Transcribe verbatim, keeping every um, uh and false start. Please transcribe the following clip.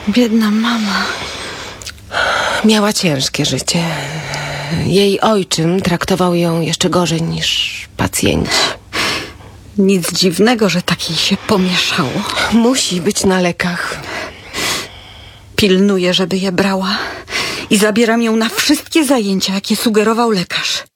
Biedna mama. Miała ciężkie życie. Jej ojczym traktował ją jeszcze gorzej niż pacjenci. Nic dziwnego, że tak jej się pomieszało. Musi być na lekach. Pilnuję, żeby je brała i zabieram ją na wszystkie zajęcia, jakie sugerował lekarz.